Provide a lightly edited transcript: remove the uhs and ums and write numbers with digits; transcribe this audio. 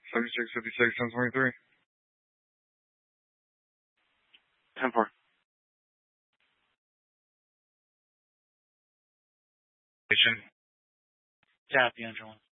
7656, 1023. 10-4. Station. Tap the engine one.